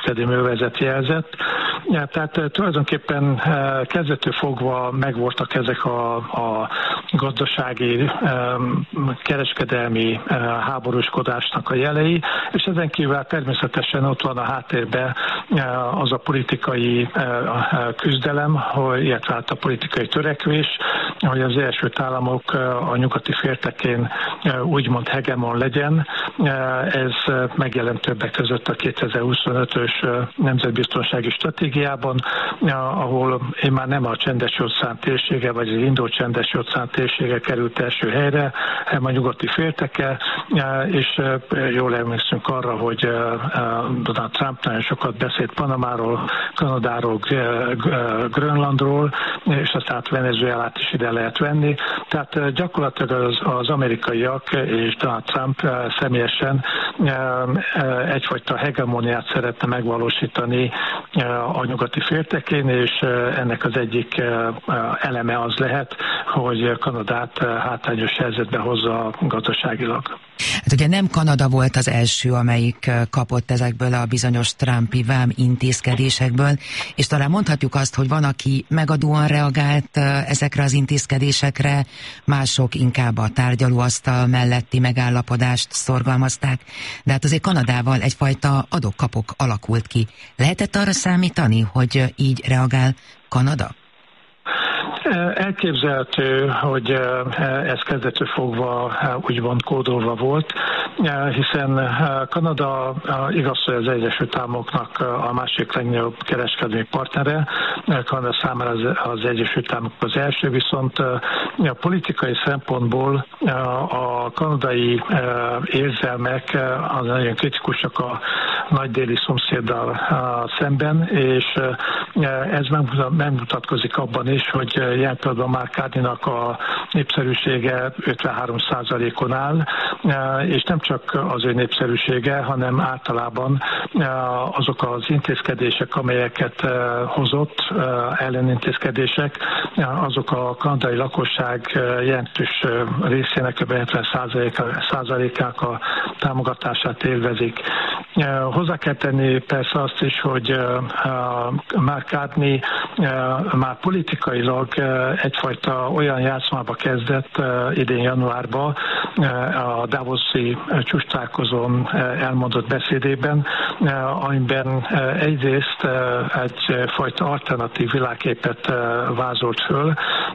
kereskedelmi övezet jelzett. Tehát tulajdonképpen kezdettől fogva megvoltak ezek a gazdasági, kereskedelmi háborúskodásnak a jelei, és ezen kívül természetesen ott van a háttérben az a politikai küzdelem, illetve a politikai törekvés, hogy az Egyesült Államok a nyugati féltekén úgymond hegemon legyen. Ez megjelent többek között a 2025-ös nemzetbiztonsági stratégiában, ahol én már nem a Csendes-óceán térsége, vagy az Indó-Csendes-óceán térsége került első helyre, hanem a nyugati félteke, és jól emlékszünk arra, hogy Donald Trump nagyon sokat beszélt Panamáról, Kanadáról, Grönlandról, és aztán Venezuelát is ide lehet venni. Tehát gyakorlatilag az amerikaiak és Donald Trump személyesen egyfajta hegemoniát szeretne megvalósítani a nyugati féltekén, és ennek az egyik eleme az lehet, hogy Kanadát hátrányos helyzetbe hozza gazdaságilag. Hát ugye nem Kanada volt az első, amelyik kapott ezekből a bizonyos Trumpi vám intézkedésekből, és talán mondhatjuk azt, hogy van, aki megadóan reagált ezekre az intézkedésekre, mások inkább a tárgyalóasztal melletti megállapodást szorgalmazták, de hát azért Kanadával egyfajta adok-kapok alakult ki. Lehetett arra számítani, hogy így reagál Kanada? Elképzelhető, hogy ez kezdettől fogva úgymond kódolva volt, hiszen Kanada igaz, hogy az Egyesült Államoknak a másik legnagyobb kereskedelmi partnere, Kanada számára az Egyesült Államok az első, viszont a politikai szempontból a kanadai érzelmek az nagyon kritikusak a nagy déli szomszéddal szemben, és ez megmutatkozik abban is, hogy jelen pillanatban Mark Carneynak a népszerűsége 53%-on áll, és nem csak az ő népszerűsége, hanem általában azok az intézkedések, amelyeket hozott, ellenintézkedések, azok a kanadai lakosság jelentős részének, kb. 70%-ának a támogatását élvezik. Hozzá kell tenni persze azt is, hogy Mark Carney már politikailag egyfajta olyan játszmába kezdett idén januárban a Davoszi csúcstalálkozón elmondott beszédében, amiben egyrészt egyfajta alternatív világképet vázolt föl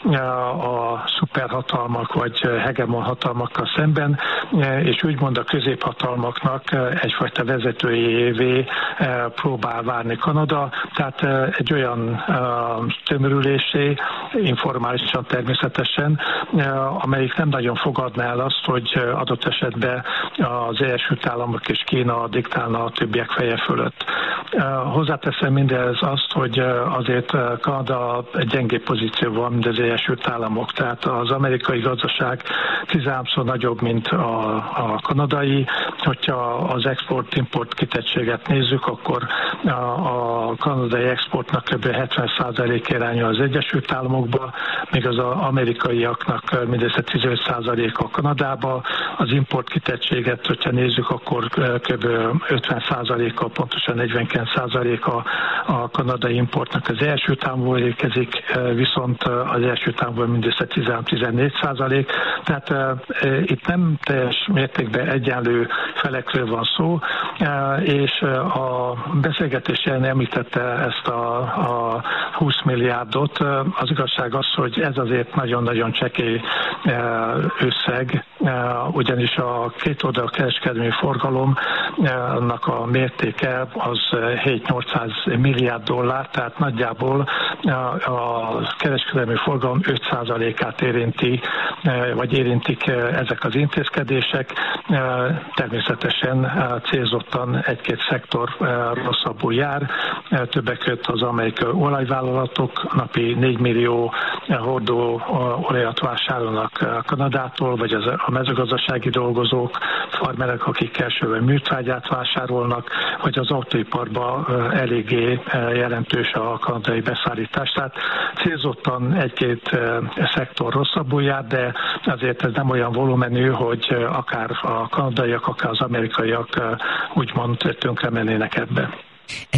a szuperhatalmak vagy hegemonhatalmakkal szemben, és úgymond a középhatalmaknak egyfajta vezetőjévé próbál válni Kanada, tehát egy olyan tömörülésé, informálisan természetesen, amelyik nem nagyon fogadná el azt, hogy adott esetben az Egyesült Államok és Kína diktálna a többiek feje fölött. Hozzáteszem mindez azt, hogy azért Kanada egy gyengébb pozícióban van, mint az Egyesült Államok, tehát az amerikai gazdaság 13-szor nagyobb, mint a kanadai. Hogyha az export-import kitettséget nézzük, akkor a kanadai exportnak kb. 70% irányul az Egyesült Államokba, míg az amerikaiaknak mindössze 15%-a Kanadába. Az import kitettséget, hogyha nézzük, akkor kb. 50%-a, pontosan 49% a kanadai importnak az Egyesült Államból érkezik, viszont az Egyesült Államból mindössze 13-14%. Tehát itt nem teljes mértékben egyenlő felekről van szó, és a beszélgetésen említette ezt a 20 milliárdot. Az igazság az, hogy ez azért nagyon-nagyon csekély összeg, ugyanis a kétoldalú kereskedelmi forgalomnak a mértéke az 7-800 milliárd dollár, tehát nagyjából a kereskedelmi forgalom 5%-át érinti, vagy érintik ezek az intézkedések. Természetesen célzottan egy-két szektor rosszabbul jár. Többek között az amerikai olajvállalatok napi 4 millió hordó olajat vásárolnak Kanadától, vagy a mezőgazdasági dolgozók, farmerek, akik elsőben műtrágyát vásárolnak, vagy az autóiparban eléggé jelentős a kanadai beszállítás. Tehát célzottan egy-két szektor rosszabbul jár, de azért ez nem olyan volumenű, hogy akár a kanadaiak, akár az amerikaiak úgymond tönkre mennének ebbe.